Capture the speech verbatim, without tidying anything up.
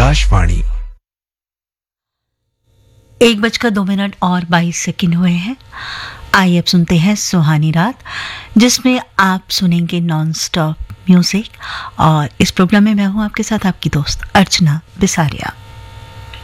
आकाशवाणी। एक बजकर दो मिनट और बाईस सेकंड हुए हैं। आइए अब सुनते हैं सुहानी रात, जिसमें आप सुनेंगे नॉन स्टॉप म्यूजिक। और इस प्रोग्राम में मैं हूं आपके साथ आपकी दोस्त अर्चना बिसारिया।